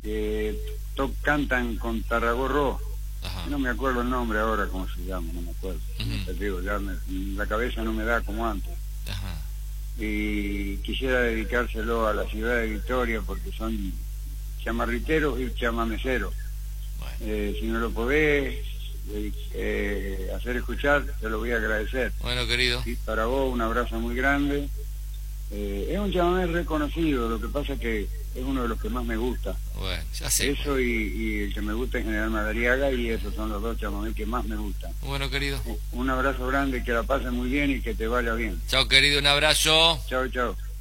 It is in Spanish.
que cantan con Tarragorro. Ajá. No me acuerdo el nombre ahora, cómo se llama, no me acuerdo. Te digo, la cabeza no me da como antes. Ajá. Y quisiera dedicárselo a la ciudad de Victoria porque son chamarriteros y chamameceros. Bueno. Si no lo podés hacer escuchar, te lo voy a agradecer. Bueno, querido. Y para vos un abrazo muy grande. Es un chamamé reconocido, lo que pasa es que es uno de los que más me gusta. Bueno, ya sé. Eso y el que me gusta es General Madariaga, y esos son los dos chamamés que más me gustan. Bueno, querido. Un abrazo grande, que la pases muy bien y que te vaya bien. Chao, querido, un abrazo. Chao, chao.